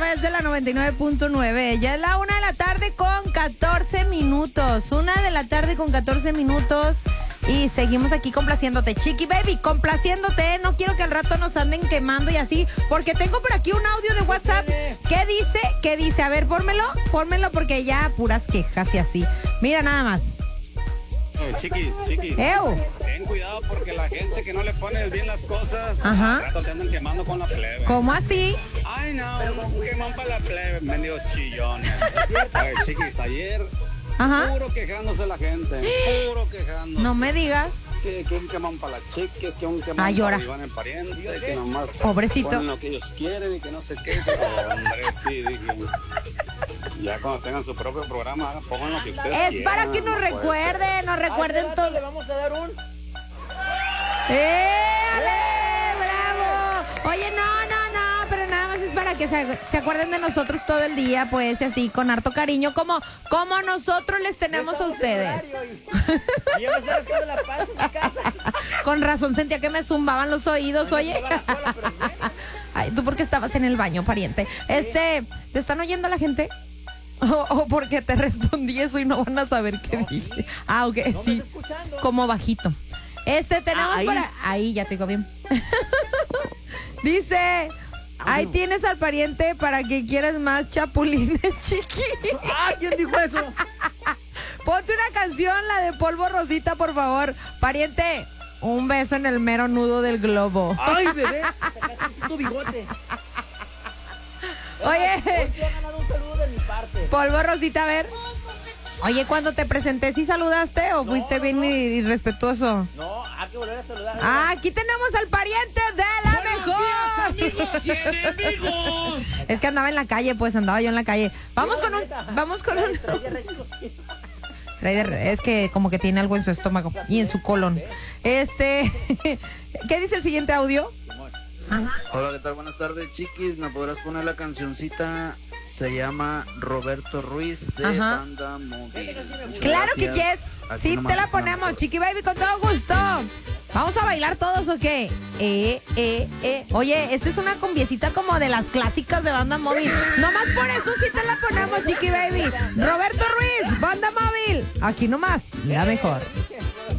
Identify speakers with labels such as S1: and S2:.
S1: través de la 99.9. Ya es la 1 de la tarde con 14 minutos. 1 de la tarde con 14 minutos. Y seguimos aquí complaciéndote, Chiqui Baby, complaciéndote. No quiero que al rato nos anden quemando y así, porque tengo por aquí un audio de WhatsApp. ¿Qué dice? A ver, pónmelo porque ya puras quejas y así. Mira nada más.
S2: Chiquis, ten cuidado porque la gente que no le pone bien las cosas, al rato te andan quemando con la plebe.
S1: ¿Cómo así?
S2: Ay, no, queman para la plebe, mendigos chillones. Oye, chiquis, ayer, puro quejándose la gente, puro quejándose.
S1: No me digas.
S2: Que un quemón para las chiquis, que un quemón para Iván el pariente, que nomás
S1: pobrecito
S2: ponen lo que ellos quieren y que no sé qué. Hombre, sí, dije. Ya cuando tengan su propio programa, pongan lo que ustedes quieran.
S1: Es para que nos recuerden todo.
S3: Le vamos a dar un...
S1: ¡Ale! ¡Bravo! Oye, no, pero nada más es para que se acuerden de nosotros todo el día, pues, y así, con harto cariño, como nosotros les tenemos a ustedes.
S3: Y yo me estaba rascando la panza en mi casa.
S1: Con razón sentía que me zumbaban los oídos, oye. Ay, ¿tú por qué estabas en el baño, pariente? ¿Te están oyendo la gente? O porque te respondí eso y no van a saber qué dije. Ah, ok,
S3: no
S1: sí. Como bajito. Tenemos
S3: ahí.
S1: Ahí ya te digo bien. Dice, ahí tienes al pariente para que quieras más chapulines, Chiqui.
S3: Ah, ¿quién dijo eso?
S1: Ponte una canción, la de Polvo Rosita, por favor. Pariente, un beso en el mero nudo del globo.
S3: Ay, bebé, sacaste tu bigote.
S1: Oye,
S3: Hoy te ha ganado un saludo de mi parte.
S1: Polvo Rosita, a ver. Oye, cuando te presenté, ¿sí saludaste o fuiste bien irrespetuoso?
S3: No, hay que volver a saludar.
S1: Aquí tenemos al pariente de la mejor.
S4: Amigos y enemigos.
S1: Es que andaba en la calle, pues andaba yo en la calle. Vamos con un... Es que como que tiene algo en su estómago y en su colon. ¿Qué dice el siguiente audio?
S5: Hola, ¿qué tal? Buenas tardes, Chiquis. ¿Me podrás poner la cancioncita? Se llama Roberto Ruiz de Banda Móvil.
S1: Claro que yes. Sí, te la ponemos, Chiqui Baby, con todo gusto. ¿Vamos a bailar todos o qué? Oye, esta es una cumbiecita como de las clásicas de Banda Móvil. Nomás por eso sí te la ponemos, Chiqui Baby. Roberto Ruiz, Banda Móvil. Aquí nomás, la mejor.